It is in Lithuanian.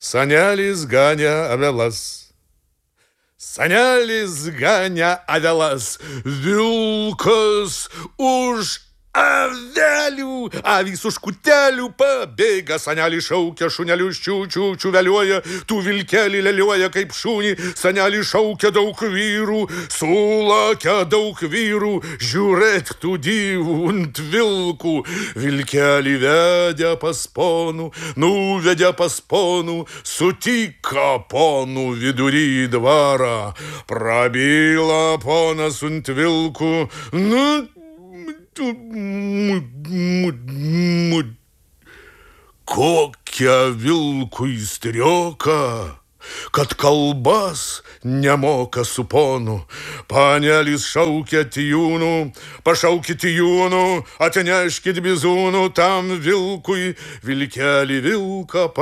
Senelis ganė avelas. Senelis ganė avelas, vilkas už avelių, avys už kutelių pabėga. Senelis šaukia, šunelius čiū veliuoja, tu vilkelį leliuoja kaip šunį. Senelis šaukia daug vyrų, sulakia daug vyrų, žiūrėk tų dyvų ant vilkų. Vilkelį vedė pas ponų, nuvedė pas ponų, sutiko ponų vidury dvarą. Prabyla ponas ant vilkų, kokia vilkui strioka, kad kalbas nemoka su ponu. Panelis šaukia tijūnų, pašaukit tijūnų, atneškit bizūnų tam vilkui. Vilkelį vilką